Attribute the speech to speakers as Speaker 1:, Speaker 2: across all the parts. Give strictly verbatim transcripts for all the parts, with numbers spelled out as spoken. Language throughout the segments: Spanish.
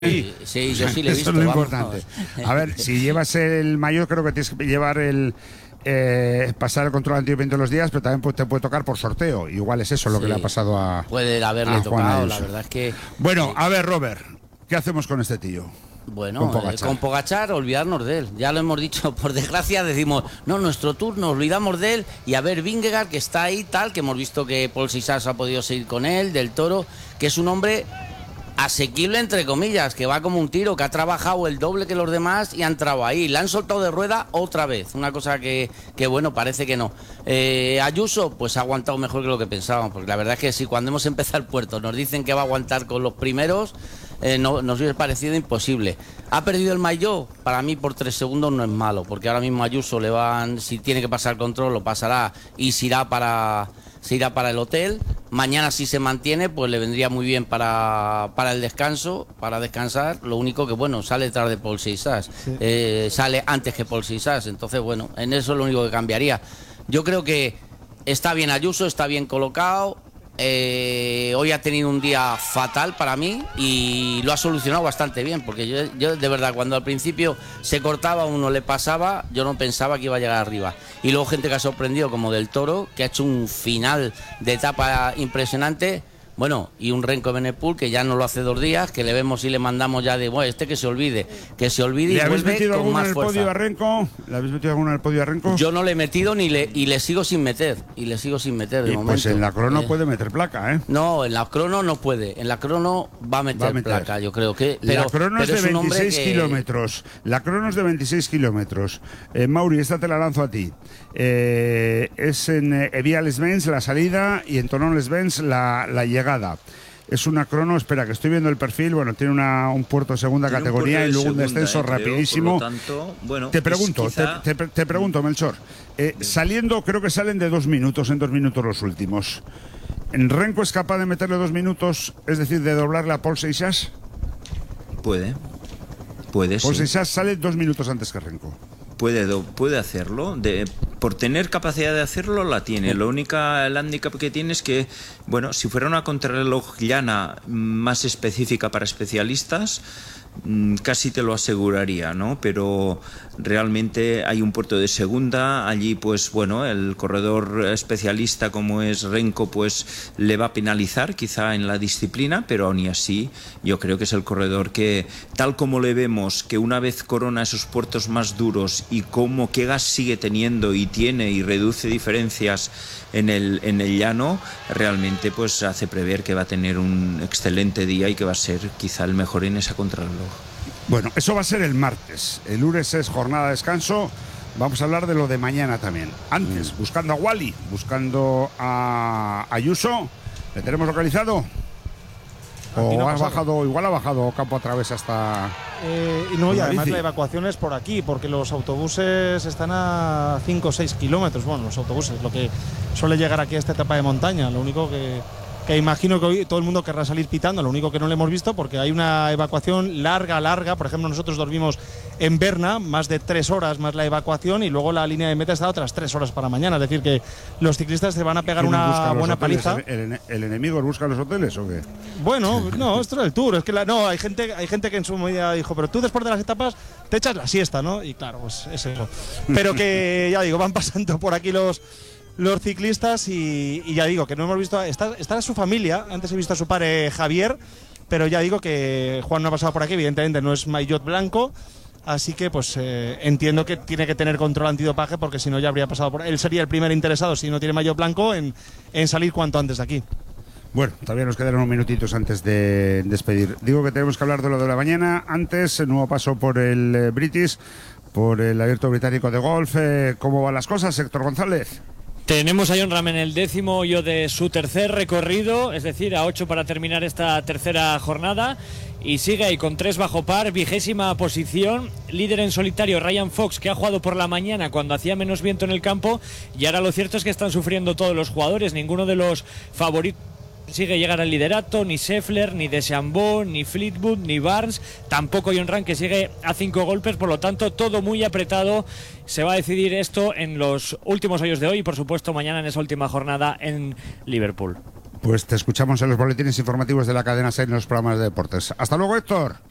Speaker 1: Sí, sí, yo sí le he visto.
Speaker 2: Eso es lo
Speaker 1: vamos.
Speaker 2: importante. A ver, si llevas el mayor, creo que tienes que llevar el eh, pasar el control antidopaje los días, pero también te puede tocar por sorteo. Igual es eso lo
Speaker 1: Sí,
Speaker 2: que le ha pasado a
Speaker 1: puede haberle
Speaker 2: a Juan
Speaker 1: tocado,
Speaker 2: Ayuso.
Speaker 1: la verdad es que...
Speaker 2: Bueno, a ver, Robert, ¿qué hacemos con este tío?
Speaker 1: Bueno,
Speaker 2: con
Speaker 1: eh,
Speaker 2: Pogačar.
Speaker 1: con Pogačar, olvidarnos de él. Ya lo hemos dicho, por desgracia, decimos, no, nuestro tour, nos olvidamos de él. Y a ver, Vingegaard, que está ahí, tal, que hemos visto que Paul Sisas ha podido seguir con él, del Toro, que es un hombre asequible, entre comillas, que va como un tiro, que ha trabajado el doble que los demás y ha entrado ahí. La han soltado de rueda otra vez, una cosa que, que bueno, parece que no. Eh, Ayuso, pues ha aguantado mejor que lo que pensábamos, porque la verdad es que si cuando hemos empezado el puerto nos dicen que va a aguantar con los primeros, eh, no, nos hubiera parecido imposible. Ha perdido el maillot, para mí por tres segundos no es malo, porque ahora mismo Ayuso le van, si tiene que pasar el control, lo pasará y se irá para... se irá para el hotel. Mañana si se mantiene, pues le vendría muy bien para, para el descanso, para descansar. Lo único que, bueno, sale detrás de Paul Sisas, sí. eh, sale antes que Paul Sisas, entonces, bueno, en eso es lo único que cambiaría. Yo creo que está bien Ayuso, está bien colocado. Eh, hoy ha tenido un día fatal para mí y lo ha solucionado bastante bien, porque yo, yo de verdad cuando al principio se cortaba uno le pasaba, yo no pensaba que iba a llegar arriba, y luego gente que ha sorprendido como Del Toro, que ha hecho un final de etapa impresionante. Bueno, y un Renko Evenepoel que ya no lo hace dos días, que le vemos y le mandamos ya de, bueno, este que se olvide, que se olvide y
Speaker 2: ¿Le habéis
Speaker 1: vuelve
Speaker 2: metido
Speaker 1: con
Speaker 2: alguno
Speaker 1: más
Speaker 2: en el
Speaker 1: fuerza.
Speaker 2: podio a Renko? ¿Le habéis metido alguno en el podio a Renko?
Speaker 1: Yo no le he metido ni le y le sigo sin meter, y le sigo sin meter de
Speaker 2: y
Speaker 1: momento.
Speaker 2: Pues en la crono
Speaker 1: eh.
Speaker 2: puede meter placa, ¿eh?
Speaker 1: No, en la crono no puede, en la crono va a meter, va a meter. placa, yo creo que... Pero,
Speaker 2: la crono
Speaker 1: pero
Speaker 2: es de
Speaker 1: es
Speaker 2: veintiséis
Speaker 1: que...
Speaker 2: kilómetros, la crono es de veintiséis kilómetros. Eh, Mauri, esta te la lanzo a ti. Eh, es en eh, Viales-Benz la salida y en Tonon-les-Benz la, la llegada. Es una crono, espera, que estoy viendo el perfil, bueno, tiene una, un puerto de segunda tiene categoría de y luego segunda, un descenso eh, creo, rapidísimo.
Speaker 3: Por lo tanto, bueno,
Speaker 2: te pregunto, quizá... te, te, te pregunto, Melchor, eh, saliendo, creo que salen de dos minutos, en dos minutos los últimos. ¿En Renko es capaz de meterle dos minutos, es decir, de doblarle a Paul Sisas?
Speaker 3: Puede, puede,
Speaker 2: Paul
Speaker 3: sí.
Speaker 2: Sisas sale dos minutos antes que Renko.
Speaker 3: Puede, puede hacerlo, de, por tener capacidad de hacerlo la tiene. Lo único, el hándicap que tiene es que, bueno, si fuera una contrarreloj llana más específica para especialistas, casi te lo aseguraría, ¿no? Pero realmente hay un puerto de segunda, allí pues bueno, el corredor especialista como es Renko pues le va a penalizar quizá en la disciplina, pero aún y así yo creo que es el corredor que, tal como le vemos, que una vez corona esos puertos más duros y como qué gas sigue teniendo y tiene y reduce diferencias en el, en el llano, realmente pues hace prever que va a tener un excelente día y que va a ser quizá el mejor en esa contrarreloj.
Speaker 2: Bueno, eso va a ser el martes. El lunes es jornada de descanso. Vamos a hablar de lo de mañana también. Antes, mm. buscando a Wally, buscando a Ayuso. ¿Le tenemos localizado? ¿O no has bajado, igual ha bajado campo a través hasta...
Speaker 4: Eh, y no, y además la evacuación es por aquí, porque los autobuses están a cinco o seis kilómetros. Bueno, los autobuses, lo que suele llegar aquí a esta etapa de montaña. Lo único que... que imagino que hoy todo el mundo querrá salir pitando, lo único que no le hemos visto porque hay una evacuación larga, larga. Por ejemplo, nosotros dormimos en Berna, más de tres horas más la evacuación y luego la línea de meta está otras tres horas para mañana. Es decir, que los ciclistas se van a pegar una buena paliza.
Speaker 2: ¿El, el enemigo busca los hoteles o qué?
Speaker 4: Bueno, no, esto es el tour. Es que la, no, hay gente, hay gente que en su medida dijo, pero tú después de las etapas te echas la siesta, ¿no? Y claro, pues es eso. Pero que, ya digo, van pasando por aquí los... los ciclistas y, y ya digo que no hemos visto, está, está su familia, antes he visto a su padre Javier, pero ya digo que Juan no ha pasado por aquí, evidentemente no es maillot blanco, así que pues eh, entiendo que tiene que tener control antidopaje porque si no ya habría pasado por él, sería el primer interesado si no tiene maillot blanco en, en salir cuanto antes de aquí.
Speaker 2: Bueno, todavía nos quedan unos minutitos antes de despedir. Digo que tenemos que hablar de lo de la mañana. Antes, el nuevo paso por el eh, British, por el Abierto Británico de Golf. Eh, ¿Cómo van las cosas, Héctor González?
Speaker 5: Tenemos a Jon Rahm en el décimo hoyo de su tercer recorrido, es decir, a ocho para terminar esta tercera jornada. Y sigue ahí con tres bajo par, vigésima posición. Líder en solitario Ryan Fox, que ha jugado por la mañana cuando hacía menos viento en el campo. Y ahora lo cierto es que están sufriendo todos los jugadores. Ninguno de los favoritos consigue llegar al liderato, ni Scheffler, ni DeChambeau, ni Fleetwood, ni Barnes, tampoco Jon Rahm, que sigue a cinco golpes, por lo tanto todo muy apretado. Se va a decidir esto en los últimos hoyos de hoy y por supuesto mañana en esa última jornada en Liverpool.
Speaker 2: Pues te escuchamos en los boletines informativos de la cadena SER en los programas de deportes. Hasta luego, Héctor.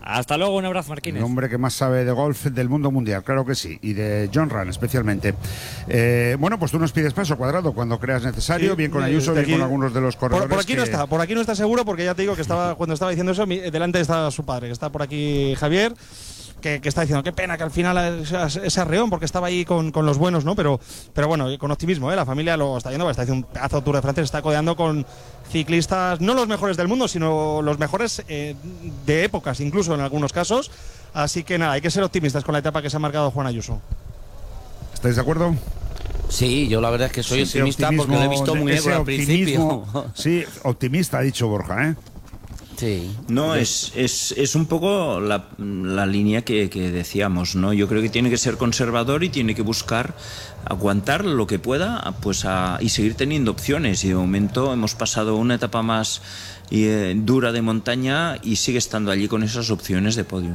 Speaker 5: Hasta luego, un abrazo, Marquínez.
Speaker 2: El hombre que más sabe de golf del mundo mundial, claro que sí, y de John Ram especialmente. Eh, bueno, pues tú nos pides paso, Cuadrado, cuando creas necesario,
Speaker 4: Sí,
Speaker 2: bien con Ayuso, bien
Speaker 4: aquí,
Speaker 2: con algunos de los corredores.
Speaker 4: Por, por aquí
Speaker 2: que...
Speaker 4: no está, por aquí no está seguro, porque ya te digo que estaba cuando estaba diciendo eso, mi, delante está su padre, que está por aquí Javier. Que, que está diciendo, qué pena que al final ese arreón, porque estaba ahí con, con los buenos, ¿no? Pero, pero bueno, con optimismo, ¿eh? La familia lo está viendo, está haciendo un pedazo de Tour de Francia, se está codeando con ciclistas, no los mejores del mundo, sino los mejores eh, de épocas, incluso en algunos casos. Así que nada, hay que ser optimistas con la etapa que se ha marcado Juan Ayuso.
Speaker 2: ¿Estáis de acuerdo?
Speaker 1: Sí, yo la verdad es que soy
Speaker 2: Sí,
Speaker 1: optimista porque lo he visto muy negro al principio.
Speaker 2: Sí, optimista ha dicho Borja, ¿eh?
Speaker 1: Sí.
Speaker 3: No, es, es, es un poco la, la línea que, que decíamos, ¿no? Yo creo que tiene que ser conservador y tiene que buscar aguantar lo que pueda, pues a, y seguir teniendo opciones. Y de momento hemos pasado una etapa más eh, dura de montaña y sigue estando allí con esas opciones de podium.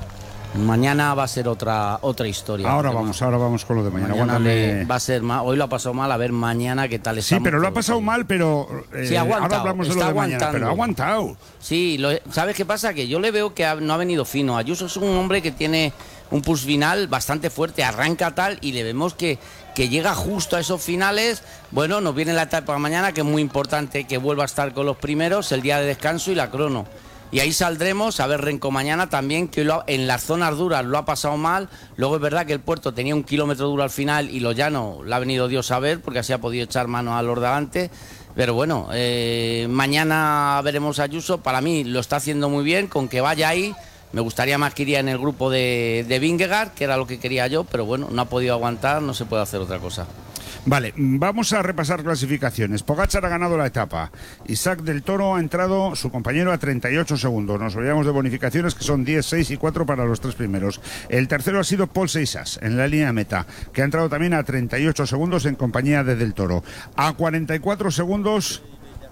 Speaker 1: Mañana va a ser otra otra historia.
Speaker 2: Ahora vamos, ahora vamos con lo de mañana.
Speaker 1: Mañana
Speaker 2: Aguántame.
Speaker 1: le- va a ser mal. Hoy lo ha pasado mal, a ver mañana qué tal
Speaker 2: Sí,
Speaker 1: estamos.
Speaker 2: pero lo ha
Speaker 1: todos
Speaker 2: pasado
Speaker 1: ahí.
Speaker 2: mal, pero eh,
Speaker 1: Sí, ha aguantado,
Speaker 2: ahora hablamos de lo
Speaker 1: está
Speaker 2: de mañana,
Speaker 1: aguantando.
Speaker 2: pero ha aguantado.
Speaker 1: Sí, lo- ¿sabes qué pasa? Que yo le veo que ha- no ha venido fino. Ayuso es un hombre que tiene un push final bastante fuerte, arranca tal y le vemos que, que llega justo a esos finales. Bueno, nos viene la etapa mañana, que es muy importante que vuelva a estar con los primeros, el día de descanso y la crono. Y ahí saldremos a ver Renko mañana también, que lo ha- en las zonas duras lo ha pasado mal. Luego es verdad que el puerto tenía un kilómetro duro al final y lo llano le ha venido Dios a ver, porque así ha podido echar mano a los de adelante. Pero bueno, eh, mañana veremos a Ayuso. Para mí lo está haciendo muy bien, con que vaya ahí. Me gustaría más que iría en el grupo de, de Vingegaard, que era lo que quería yo, pero bueno, no ha podido aguantar, no se puede hacer otra cosa.
Speaker 2: Vale, vamos a repasar clasificaciones. Pogačar ha ganado la etapa. Isaac del Toro ha entrado, su compañero, a treinta y ocho segundos. Nos olvidamos de bonificaciones, que son diez, seis y cuatro para los tres primeros. El tercero ha sido Paul Seixas, en la línea de meta, que ha entrado también a treinta y ocho segundos en compañía de del Toro. A cuarenta y cuatro segundos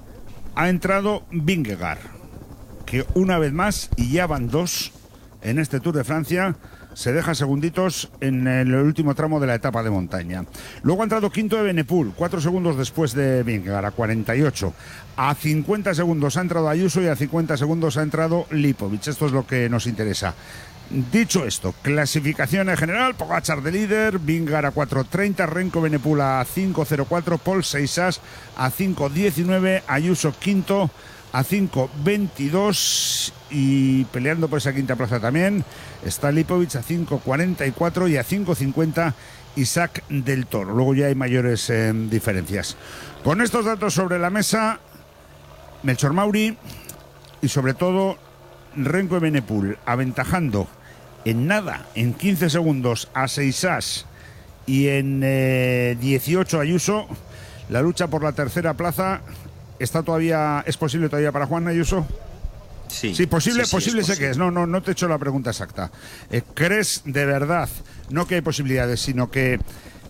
Speaker 2: ha entrado Vingegaard, que una vez más, y ya van dos en este Tour de Francia, se deja segunditos en el último tramo de la etapa de montaña. Luego ha entrado quinto de Benepul, cuatro segundos después de Vingegaard, a cuarenta y ocho. A cincuenta segundos ha entrado Ayuso y a cincuenta segundos ha entrado Lipovic. Esto es lo que nos interesa. Dicho esto, clasificación en general: Pogačar de líder, Vingegaard a cuatro treinta, Renko Benepul a cinco cero cuatro, Paul Seixas a cinco diecinueve, Ayuso quinto a cinco veintidós, y peleando por esa quinta plaza también está Lipovic a cinco cuarenta y cuatro y a cinco cincuenta Isaac del Toro. Luego ya hay mayores eh, diferencias. Con estos datos sobre la mesa, Melchor Mauri y sobre todo Renko Benepul aventajando en nada, en quince segundos a Seixas y en eh, dieciocho Ayuso. La lucha por la tercera plaza está todavía, ¿es posible todavía para Juan Ayuso?
Speaker 3: Sí,
Speaker 2: Sí, posible,
Speaker 3: sí, sí,
Speaker 2: posible
Speaker 3: es
Speaker 2: sé que es. No, no, no te he hecho la pregunta exacta. Eh, ¿Crees de verdad, no que hay posibilidades, sino que,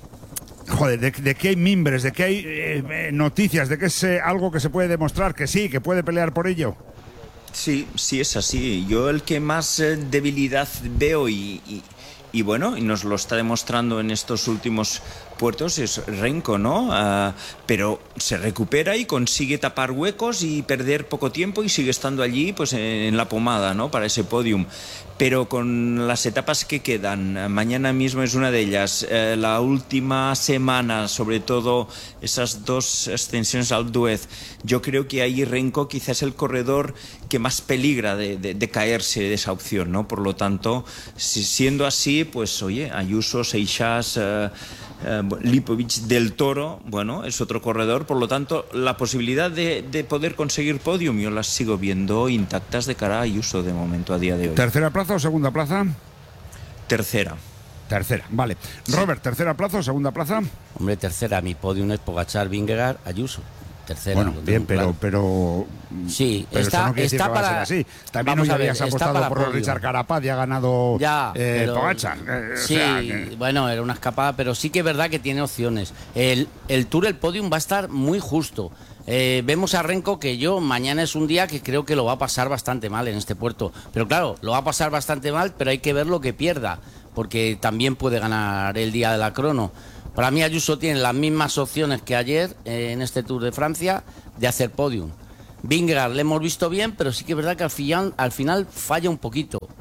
Speaker 2: joder, de, de que hay mimbres, de que hay eh, eh, noticias, de que es eh, algo que se puede demostrar, que sí, que puede pelear por ello?
Speaker 3: Sí, sí es así. Yo el que más eh, debilidad veo y, y, y bueno, y nos lo está demostrando en estos últimos puertos es Renko, ¿no? Uh, pero se recupera y consigue tapar huecos y perder poco tiempo y sigue estando allí, pues en la pomada, ¿no? Para ese podium. Pero con las etapas que quedan, mañana mismo es una de ellas, eh, la última semana, sobre todo esas dos ascensiones al Duez, yo creo que ahí Renko quizás es el corredor que más peligra de, de, de caerse de esa opción, ¿no? Por lo tanto, si, siendo así, pues oye, Ayuso, Seixas, eh, eh, Lipovic, del Toro, bueno, es otro corredor, por lo tanto, la posibilidad de, de poder conseguir podium yo las sigo viendo intactas de cara a Ayuso de momento, a día de hoy.
Speaker 2: ¿Tercera plaza o segunda plaza?
Speaker 3: Tercera.
Speaker 2: Tercera, vale. Robert, ¿tercera plaza o segunda plaza?
Speaker 1: Hombre, tercera, mi podium es Pogačar, Vingegaard, Ayuso. Tercera.
Speaker 2: Bueno,
Speaker 1: lo
Speaker 2: bien,
Speaker 1: tengo
Speaker 2: pero,
Speaker 1: claro.
Speaker 2: pero
Speaker 1: sí,
Speaker 2: pero
Speaker 1: está,
Speaker 2: eso no quiere decir
Speaker 1: está
Speaker 2: que va
Speaker 1: para.
Speaker 2: a ser así. También
Speaker 1: Vamos
Speaker 2: hoy
Speaker 1: a ver,
Speaker 2: habías
Speaker 1: está
Speaker 2: apostado
Speaker 1: para
Speaker 2: por
Speaker 1: podio.
Speaker 2: Richard Carapaz y ha ganado
Speaker 1: Ya,
Speaker 2: eh,
Speaker 1: pero-
Speaker 2: Pogačar. Eh, o
Speaker 1: sí,
Speaker 2: sea que-
Speaker 1: bueno, era una escapada, pero sí que es verdad que tiene opciones. El, el Tour, el podium va a estar muy justo. Eh, vemos a Renko, que yo mañana es un día que creo que lo va a pasar bastante mal en este puerto. Pero claro, lo va a pasar bastante mal, pero hay que ver lo que pierda, porque también puede ganar el día de la crono. Para mí Ayuso tiene las mismas opciones que ayer eh, en este Tour de Francia de hacer podium. Vingegaard le hemos visto bien, pero sí que es verdad que al final, al final falla un poquito.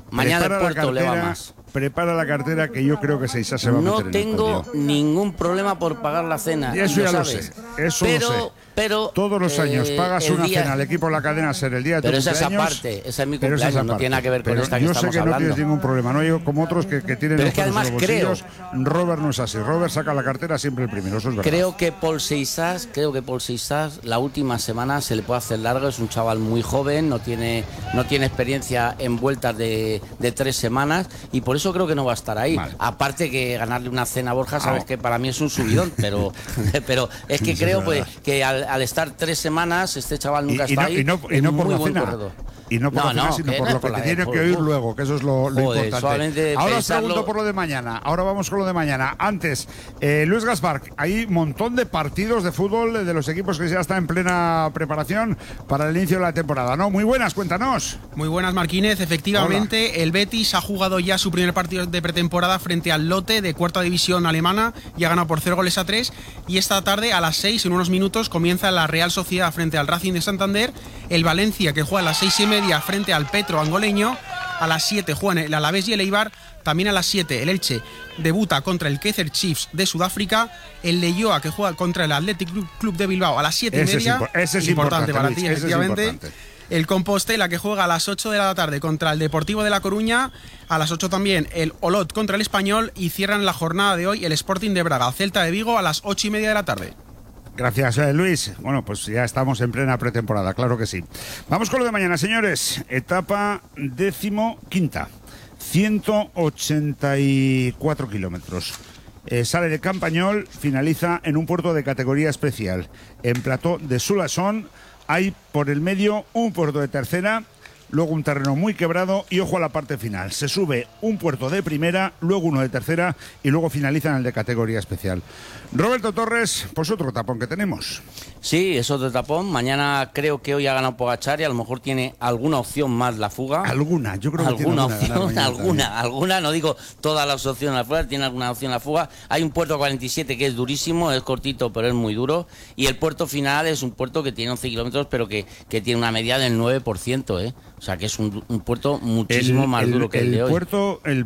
Speaker 1: mañana el
Speaker 2: prepara la
Speaker 1: Puerto le va
Speaker 2: cartera,
Speaker 1: más.
Speaker 2: Prepara la cartera, que yo creo que Seisá se va a meter
Speaker 1: No
Speaker 2: en el
Speaker 1: tengo
Speaker 2: podio.
Speaker 1: ningún problema por pagar la cena.
Speaker 2: Y eso
Speaker 1: y
Speaker 2: ya lo
Speaker 1: sabes.
Speaker 2: sé, eso
Speaker 1: pero,
Speaker 2: lo sé.
Speaker 1: Pero,
Speaker 2: Todos los
Speaker 1: eh,
Speaker 2: años pagas
Speaker 1: el
Speaker 2: una
Speaker 1: día-
Speaker 2: cena al equipo de la cadena SER el día de tu
Speaker 1: Pero esa es
Speaker 2: cumpleaños.
Speaker 1: aparte, esa es mi
Speaker 2: pero esa
Speaker 1: cumpleaños,
Speaker 2: es
Speaker 1: no
Speaker 2: aparte.
Speaker 1: tiene nada que ver con
Speaker 2: Pero
Speaker 1: esta que
Speaker 2: yo
Speaker 1: estamos
Speaker 2: sé que no
Speaker 1: hablando.
Speaker 2: tienes ningún problema, no yo como otros que, que tienen
Speaker 1: Pero
Speaker 2: los
Speaker 1: es que
Speaker 2: pelos en los
Speaker 1: además
Speaker 2: bolsillos. Robert no es así, Robert saca la cartera siempre el primero, eso es verdad.
Speaker 1: Creo que Paul Seixas, creo que Paul Seixas la última semana se le puede hacer largo, es un chaval muy joven, no tiene, no tiene experiencia en vueltas de, de tres semanas y por eso creo que no va a estar ahí.
Speaker 2: Vale.
Speaker 1: Aparte que ganarle una cena a Borja, sabes
Speaker 2: Ah.
Speaker 1: que para mí es un subidón, pero, pero es que
Speaker 2: Eso es
Speaker 1: creo pues,
Speaker 2: verdad.
Speaker 1: que al, al estar tres semanas este chaval nunca
Speaker 2: y, y
Speaker 1: está
Speaker 2: no,
Speaker 1: ahí.
Speaker 2: y no, y
Speaker 1: es
Speaker 2: no por
Speaker 1: muy
Speaker 2: la
Speaker 1: buen
Speaker 2: cena.
Speaker 1: corredor.
Speaker 2: Y no por
Speaker 1: No,
Speaker 2: la cena,
Speaker 1: no,
Speaker 2: sino
Speaker 1: que
Speaker 2: por
Speaker 1: no
Speaker 2: lo
Speaker 1: es
Speaker 2: que
Speaker 1: por
Speaker 2: te
Speaker 1: la-
Speaker 2: tiene
Speaker 1: por-
Speaker 2: que oír
Speaker 1: por-
Speaker 2: luego, que eso es lo, lo
Speaker 1: Joder,
Speaker 2: importante.
Speaker 1: solamente
Speaker 2: Ahora os
Speaker 1: pensarlo-
Speaker 2: pregunto por lo de mañana. Ahora vamos con lo de mañana. Antes, eh, Luis Gaspar, hay un montón de partidos de fútbol de los equipos que ya están en plena preparación para el inicio de la temporada, ¿no? Muy buenas, cuéntanos.
Speaker 6: Muy buenas, Marquínez. Efectivamente, Hola. El Betis ha jugado ya su primer partido de pretemporada frente al Lotte de cuarta división alemana y ha ganado por cero goles a tres. Y esta tarde, a las seis, en unos minutos, comienza la Real Sociedad frente al Racing de Santander. El Valencia, que juega a las seis y media frente al Petro angoleño. A las siete juegan el Alavés y el Eibar. También a las siete el Elche debuta contra el Kaizer Chiefs de Sudáfrica. El Leioa, que juega contra el Athletic Club de Bilbao a las siete y
Speaker 2: Ese es
Speaker 6: media.
Speaker 2: impo- ese es
Speaker 6: importante
Speaker 2: importante,
Speaker 6: para
Speaker 2: Luis,
Speaker 6: ti,
Speaker 2: ese es
Speaker 6: efectivamente.
Speaker 2: importante.
Speaker 6: El Compostela, que juega a las ocho de la tarde contra el Deportivo de La Coruña. A las ocho también el Olot contra el Español. Y cierran la jornada de hoy el Sporting de Braga, Celta de Vigo, a las ocho y media de la tarde.
Speaker 2: Gracias, eh, Luis. Bueno, pues ya estamos en plena pretemporada, claro que sí. Vamos con lo de mañana, señores. Etapa décimo quinta. ciento ochenta y cuatro kilómetros. Eh, sale de Campañol, finaliza en un puerto de categoría especial. En Plató de Soulason hay por el medio un puerto de tercera, luego un terreno muy quebrado y ojo a la parte final. Se sube un puerto de primera, luego uno de tercera y luego finaliza en el de categoría especial. Roberto Torres, pues otro tapón que tenemos.
Speaker 1: Sí, es otro tapón. Mañana creo que hoy ha ganado Pogačar y a lo mejor tiene alguna opción más la fuga.
Speaker 2: Alguna, yo creo que
Speaker 1: alguna
Speaker 2: tiene alguna,
Speaker 1: opción,
Speaker 2: ganar
Speaker 1: alguna,
Speaker 2: mañana
Speaker 1: alguna, no digo todas las opciones a la fuga, tiene alguna opción a la fuga. Hay un puerto cuarenta y siete que es durísimo, es cortito pero es muy duro y el puerto final es un puerto que tiene once kilómetros pero que, que tiene una media del nueve por ciento, ¿eh? O sea que es un, un puerto muchísimo
Speaker 2: el,
Speaker 1: más
Speaker 2: el,
Speaker 1: duro que el,
Speaker 2: el
Speaker 1: de hoy.
Speaker 2: Puerto, el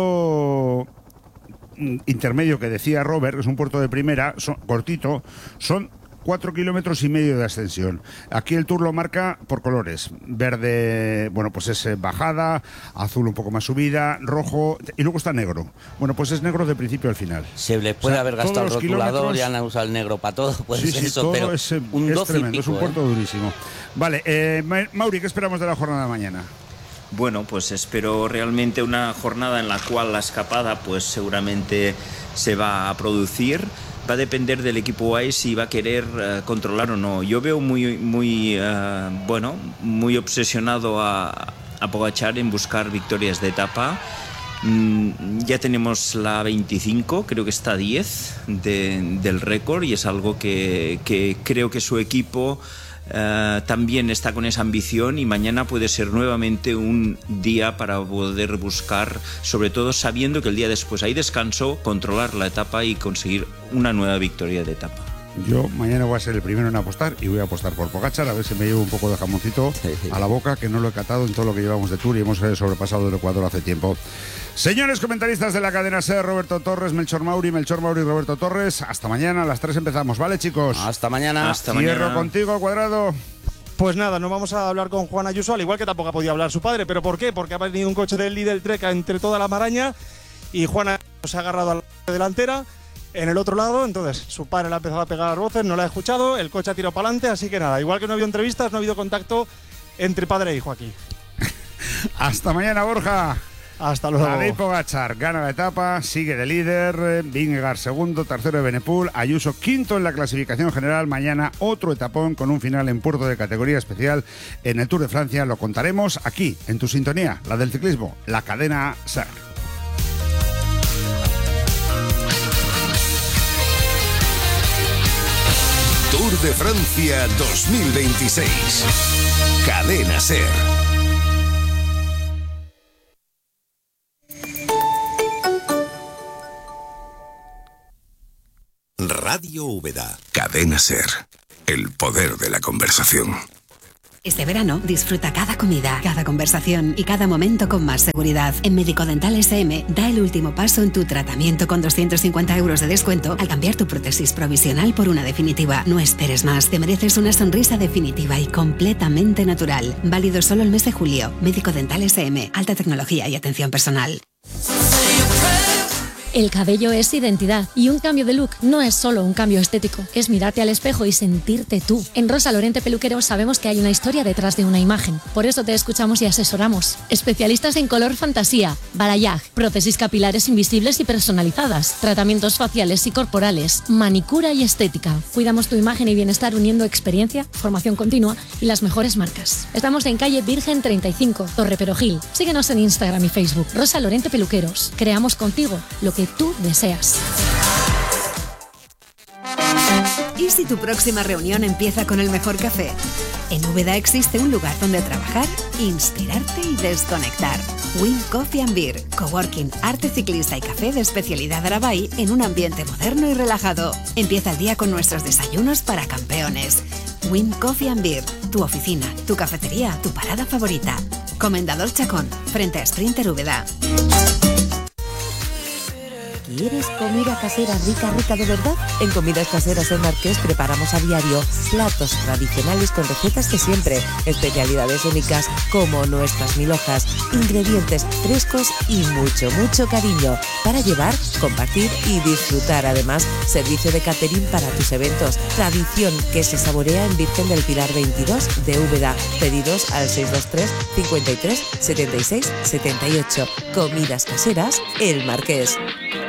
Speaker 2: puerto intermedio que decía Robert, que es un puerto de primera, son, cortito, son cuatro kilómetros y medio de ascensión. Aquí el Tour lo marca por colores. Verde, bueno, pues es bajada, azul un poco más subida, rojo, y luego está negro. Bueno, pues es negro de principio al final.
Speaker 1: Se le puede
Speaker 2: O sea,
Speaker 1: haber gastado el
Speaker 2: todos los
Speaker 1: rotulador
Speaker 2: kilómetros-
Speaker 1: y han usado el negro para todo, puede
Speaker 2: Sí,
Speaker 1: ser
Speaker 2: sí,
Speaker 1: eso,
Speaker 2: todo
Speaker 1: pero
Speaker 2: es, eh,
Speaker 1: un
Speaker 2: es
Speaker 1: doce y
Speaker 2: tremendo, es un
Speaker 1: pico,
Speaker 2: puerto
Speaker 1: ¿eh?
Speaker 2: durísimo. Vale, eh, Ma- Mauri, ¿qué esperamos de la jornada de mañana?
Speaker 3: Bueno, pues espero realmente una jornada en la cual la escapada pues seguramente se va a producir. Va a depender del equipo A E si va a querer uh, controlar o no. Yo veo muy, muy uh, bueno, muy obsesionado a, a Pogačar en buscar victorias de etapa. Mm, ya tenemos la veinticinco, creo que está a diez de, del récord y es algo que, que creo que su equipo Uh, también está con esa ambición y mañana puede ser nuevamente un día para poder buscar, sobre todo sabiendo que el día después hay descanso, controlar la etapa y conseguir una nueva victoria de etapa.
Speaker 2: Yo mañana voy a ser el primero en apostar y voy a apostar por Pogačar, a ver si me llevo un poco de jamoncito a la boca, que no lo he catado en todo lo que llevamos de Tour y hemos sobrepasado el Ecuador hace tiempo. Señores comentaristas de la cadena SER, Roberto Torres, Melchor Mauri, Melchor Mauri, Roberto Torres, hasta mañana a las tres empezamos, ¿vale, chicos?
Speaker 1: Hasta mañana.
Speaker 3: Hasta
Speaker 2: Cierro
Speaker 3: mañana.
Speaker 2: contigo, Cuadrado.
Speaker 4: Pues nada, no vamos a hablar con Juan Ayuso, al igual que tampoco ha podido hablar su padre. ¿Pero por qué? Porque ha venido un coche del Lidl Trek entre toda la maraña y Juan Ayuso se ha agarrado a la delantera en el otro lado. Entonces su padre le ha empezado a pegar las voces, no la ha escuchado, el coche ha tirado para adelante, así que nada, igual que no ha habido entrevistas, no ha habido contacto entre padre e hijo aquí.
Speaker 2: Hasta mañana, Borja.
Speaker 4: Hasta luego.
Speaker 2: Tadej Pogačar gana la etapa, sigue de líder, eh, Vingegaard segundo, tercero de Benepul, Ayuso quinto en la clasificación general. Mañana otro etapón con un final en puerto de categoría especial en el Tour de Francia. Lo contaremos aquí, en tu sintonía, la del ciclismo, la cadena SER.
Speaker 7: Tour de Francia dos mil veintiséis. Cadena SER. Radio Úbeda. Cadena SER. El poder de la conversación.
Speaker 8: Este verano disfruta cada comida, cada conversación y cada momento con más seguridad. En Médico Dental S M da el último paso en tu tratamiento con doscientos cincuenta euros de descuento al cambiar tu prótesis provisional por una definitiva. No esperes más, te mereces una sonrisa definitiva y completamente natural. Válido solo el mes de julio. Médico Dental S M, alta tecnología y atención personal.
Speaker 9: El cabello es identidad y un cambio de look no es solo un cambio estético, es mirarte al espejo y sentirte tú. En Rosa Lorente Peluqueros sabemos que hay una historia detrás de una imagen, por eso te escuchamos y asesoramos. Especialistas en color fantasía, balayage, prótesis capilares invisibles y personalizadas, tratamientos faciales y corporales, manicura y estética. Cuidamos tu imagen y bienestar uniendo experiencia, formación continua y las mejores marcas. Estamos en calle Virgen treinta y cinco, Torre Perojil. Síguenos en Instagram y Facebook. Rosa Lorente Peluqueros. Creamos contigo lo que tú deseas.
Speaker 8: ¿Y si tu próxima reunión empieza con el mejor café? En Úbeda existe un lugar donde trabajar, inspirarte y desconectar. Win Coffee and Beer, coworking, arte ciclista y café de especialidad Arabay en un ambiente moderno y relajado. Empieza el día con nuestros desayunos para campeones. Win Coffee and Beer, tu oficina, tu cafetería, tu parada favorita. Comendador Chacón, frente a Sprinter Úbeda.
Speaker 10: ¿Quieres comida casera rica, rica de verdad? En Comidas Caseras El Marqués preparamos a diario platos tradicionales con recetas de siempre, especialidades únicas como nuestras mil hojas, ingredientes frescos y mucho, mucho cariño para llevar, compartir y disfrutar. Además, servicio de catering para tus eventos. Tradición que se saborea en Virgen del Pilar veintidós de Úbeda. Pedidos al seis dos tres, cincuenta y tres, setenta y seis, setenta y ocho. Comidas Caseras El Marqués.